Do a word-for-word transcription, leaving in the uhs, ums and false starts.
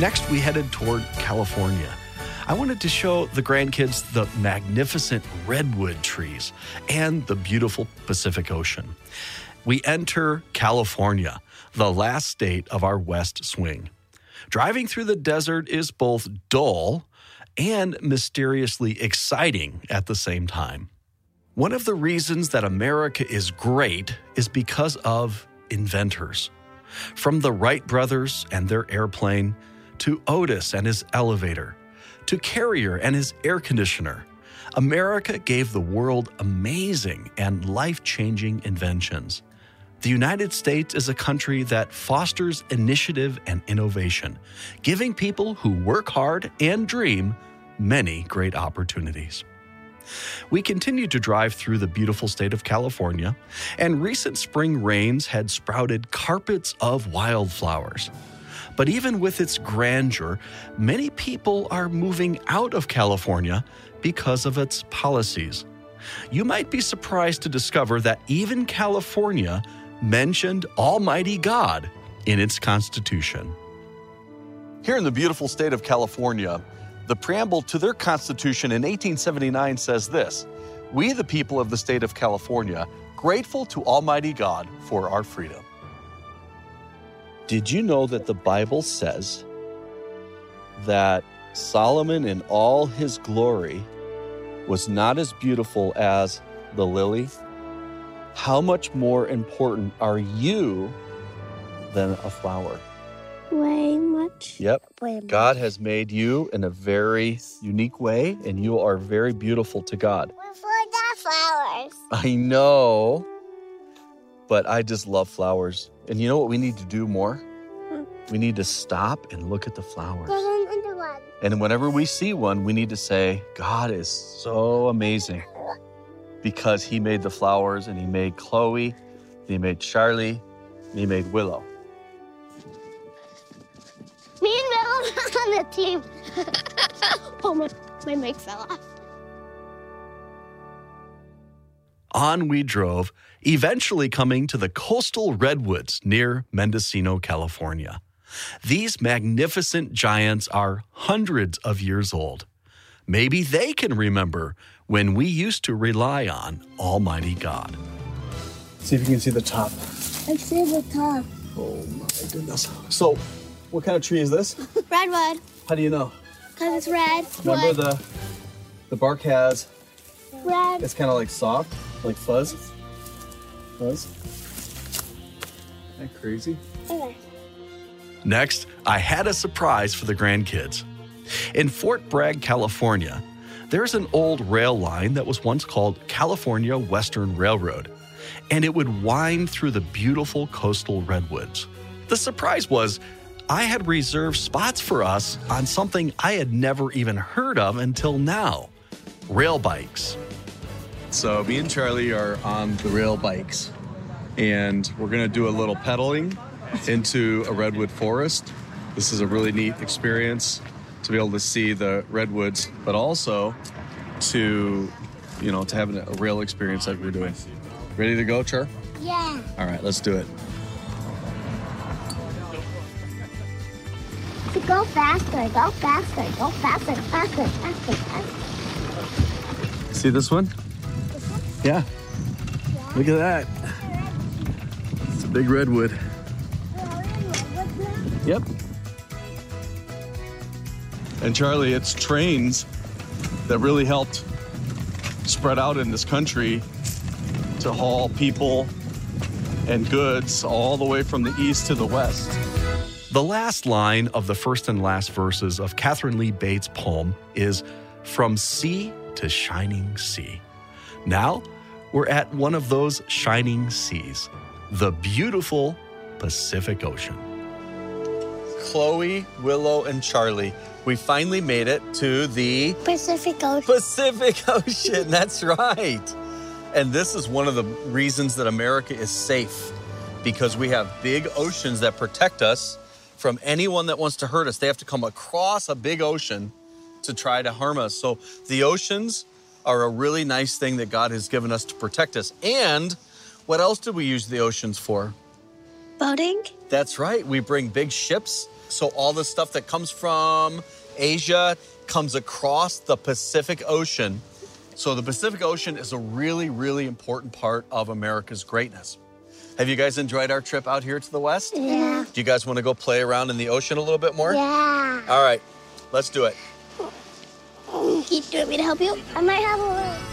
Next, we headed toward California. I wanted to show the grandkids the magnificent redwood trees and the beautiful Pacific Ocean. We enter California, the last state of our west swing. Driving through the desert is both dull and mysteriously exciting at the same time. One of the reasons that America is great is because of inventors. From the Wright brothers and their airplane, to Otis and his elevator, to Carrier and his air conditioner, America gave the world amazing and life-changing inventions. The United States is a country that fosters initiative and innovation, giving people who work hard and dream many great opportunities. We continued to drive through the beautiful state of California, and recent spring rains had sprouted carpets of wildflowers. But even with its grandeur, many people are moving out of California because of its policies. You might be surprised to discover that even California mentioned Almighty God in its Constitution. Here in the beautiful state of California, the preamble to their Constitution in eighteen seventy-nine says this: "We, the people of the state of California, grateful to Almighty God for our freedom." Did you know that the Bible says that Solomon in all his glory was not as beautiful as the lily? How much more important are you than a flower? Way much. Yep. Way much. God has made you in a very unique way, and you are very beautiful to God. We're for the flowers. I know, but I just love flowers. And you know what we need to do more? Hmm. We need to stop and look at the flowers. Go in into one. And whenever we see one, we need to say, God is so amazing because he made the flowers, and he made Chloe, he made Charlie, and he made Willow. Me and Will are on the team. Oh, my, my mic fell off. On we drove, eventually coming to the coastal redwoods near Mendocino, California. These magnificent giants are hundreds of years old. Maybe they can remember when we used to rely on Almighty God. See if you can see the top. I see the top. Oh my goodness. So, what kind of tree is this? Redwood, How do you know? because it's red. Remember Wood. the the bark has, Red. it's kind of like soft, like fuzz. Fuzz. Isn't that crazy? Okay. Next, I had a surprise for the grandkids. In Fort Bragg, California, there's an old rail line that was once called California Western Railroad, and it would wind through the beautiful coastal redwoods. The surprise was I had reserved spots for us on something I had never even heard of until now, rail bikes. So me and Charlie are on the rail bikes, and we're going to do a little pedaling into a redwood forest. This is a really neat experience to be able to see the redwoods, but also to, you know, to have a real experience like we're doing. Ready to go, Char? Yeah. All right, let's do it. To go faster, go faster, go faster, faster, faster, faster. See this one? Yeah. Look at that. It's a big redwood. Yep. And Charlie, it's trains that really helped spread out in this country to haul people and goods all the way from the east to the west. The last line of the first and last verses of Catherine Lee Bates' poem is "From sea to shining sea." Now, we're at one of those shining seas, the beautiful Pacific Ocean. Chloe, Willow, and Charlie, we finally made it to the Pacific Ocean. Pacific Ocean. That's right. And this is one of the reasons that America is safe, because we have big oceans that protect us from anyone that wants to hurt us. They have to come across a big ocean to try to harm us. So the oceans are a really nice thing that God has given us to protect us. And what else did we use the oceans for? boating? That's right. We bring big ships. So all the stuff that comes from Asia comes across the Pacific Ocean. So the Pacific Ocean is a really, really important part of America's greatness. Have you guys enjoyed our trip out here to the west? Yeah. Do you guys want to go play around in the ocean a little bit more? Yeah. All right, let's do it. Do you want me to help you? I might have a